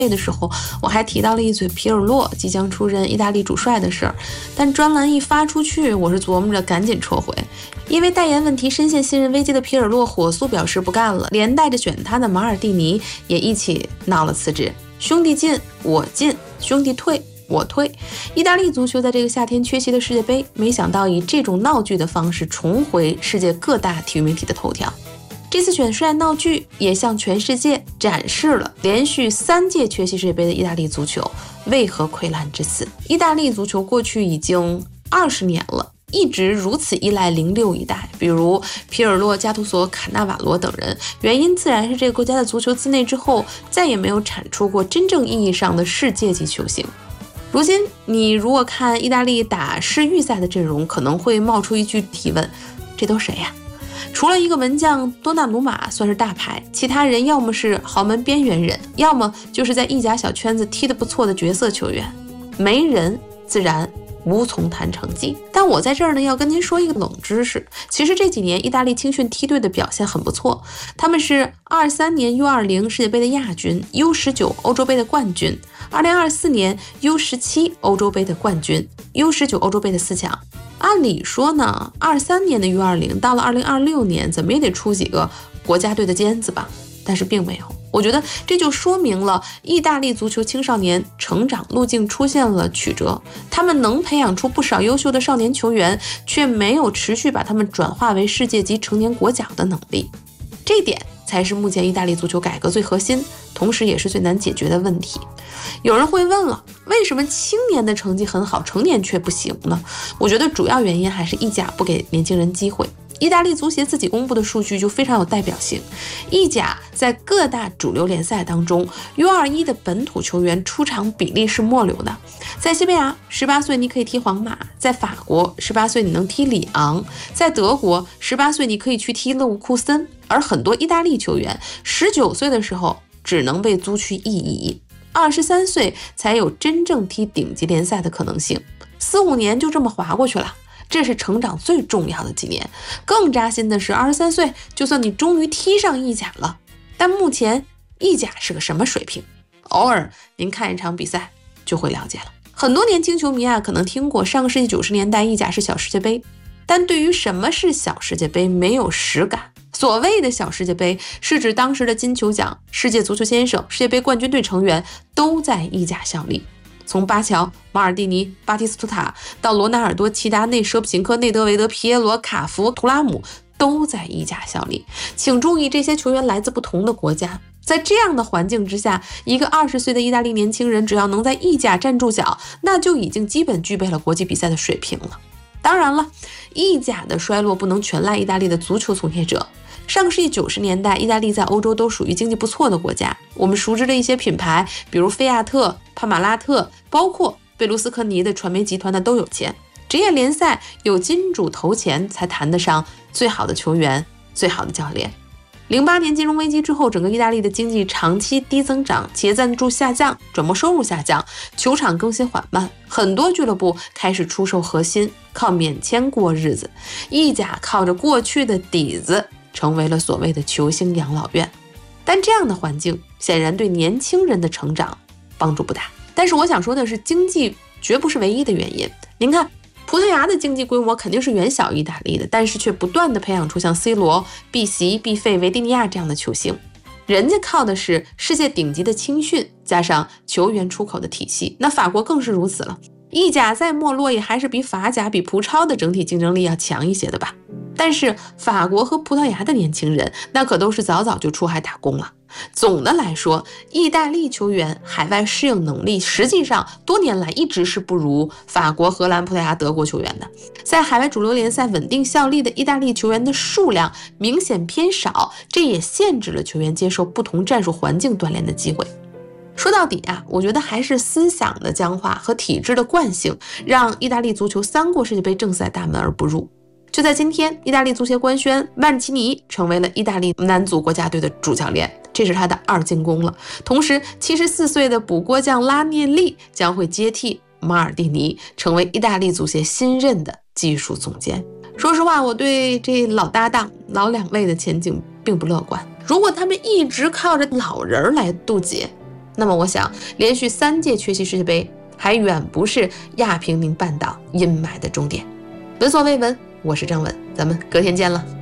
的时候，我还提到了一嘴皮尔洛即将出任意大利主帅的事儿，但专栏一发出去，我是琢磨着赶紧撤回，因为代言问题深陷信任危机的皮尔洛火速表示不干了，连带着选他的马尔蒂尼也一起闹了辞职。兄弟进我进，兄弟退我退。意大利足球在这个夏天缺席的世界杯，没想到以这种闹剧的方式重回世界各大体育媒体的头条。这次选帅闹剧也向全世界展示了连续3届缺席世界杯的意大利足球为何溃烂至此。意大利足球过去已经20年了，一直如此依赖06一代，比如皮尔洛、加图索、卡纳瓦罗等人，原因自然是这个国家的足球自内之后再也没有产出过真正意义上的世界级球星。如今你如果看意大利打世预赛的阵容，可能会冒出一句提问，这都谁呀？除了一个门将多纳鲁马算是大牌，其他人要么是豪门边缘人，要么就是在意甲小圈子踢得不错的角色球员，没人自然无从谈成绩。但我在这儿呢，要跟您说一个冷知识，其实这几年意大利青训梯队的表现很不错，他们是23年 U20 世界杯的亚军， U19 欧洲杯的冠军，2024年 U17 欧洲杯的冠军， U19 欧洲杯的4强。按理说呢，23年的 U20 到了2026年怎么也得出几个国家队的尖子吧，但是并没有。我觉得这就说明了意大利足球青少年成长路径出现了曲折，他们能培养出不少优秀的少年球员，却没有持续把他们转化为世界级成年国脚的能力。这点才是目前意大利足球改革最核心，同时也是最难解决的问题。有人会问了，为什么青年的成绩很好，成年却不行呢？我觉得主要原因还是意甲不给年轻人机会。意大利足协自己公布的数据就非常有代表性，意甲在各大主流联赛当中 U21 的本土球员出场比例是末流的。在西班牙18岁你可以踢皇马，在法国18岁你能踢里昂，在德国18岁你可以去踢勒沃库森，而很多意大利球员19岁的时候只能被租去意乙，23岁才有真正踢顶级联赛的可能性，4-5年就这么划过去了。这是成长最重要的几年。更扎心的是23岁就算你终于踢上意甲了，但目前意甲是个什么水平，偶尔您看一场比赛就会了解了。很多年轻球迷可能听过上个世纪90年代意甲是小世界杯，但对于什么是小世界杯没有实感。所谓的小世界杯是指当时的金球奖、世界足球先生、世界杯冠军队成员都在意甲效力，从巴乔、马尔蒂尼、巴蒂斯图塔到罗纳尔多、齐达内、舍普琴科、内德维德、皮耶罗、卡福、图拉姆都在意甲效力。请注意，这些球员来自不同的国家，在这样的环境之下，一个20岁的意大利年轻人只要能在意甲站住脚，那就已经基本具备了国际比赛的水平了。当然了，意甲的衰落不能全赖意大利的足球从业者。上个世纪90年代，意大利在欧洲都属于经济不错的国家，我们熟知的一些品牌，比如菲亚特、帕马拉特，包括贝卢斯科尼的传媒集团的都有钱。职业联赛有金主投钱才谈得上最好的球员、最好的教练。08年金融危机之后，整个意大利的经济长期低增长，企业赞助下降，转播收入下降，球场更新缓慢，很多俱乐部开始出售核心，靠免签过日子。意甲靠着过去的底子成为了所谓的球星养老院，但这样的环境显然对年轻人的成长帮助不大。但是我想说的是，经济绝不是唯一的原因。您看，葡萄牙的经济规模肯定是远小意大利的，但是却不断的培养出像 C 罗、毕席、毕费、维蒂尼亚这样的球星。人家靠的是世界顶级的青训，加上球员出口的体系，那法国更是如此了。意甲再没落，也还是比法甲、比葡超的整体竞争力要强一些的吧。但是法国和葡萄牙的年轻人那可都是早早就出海打工了。总的来说，意大利球员海外适应能力实际上多年来一直是不如法国、荷兰、葡萄牙、德国球员的。在海外主流联赛稳定效力的意大利球员的数量明显偏少，这也限制了球员接受不同战术环境锻炼的机会。说到底我觉得还是思想的僵化和体制的惯性，让意大利足球3过世界杯正赛大门而不入。就在今天，意大利足协官宣曼奇尼成为了意大利男足国家队的主教练，这是他的2进宫了。同时74岁的补锅匠拉涅利将会接替马尔蒂尼，成为意大利足协新任的技术总监。说实话，我对这老搭档老2位的前景并不乐观。如果他们一直靠着老人来渡劫， 那么我想，连续3届缺席世界杯还远不是亚平宁半岛阴霾的终点。闻所未闻，我是张文，咱们隔天见了。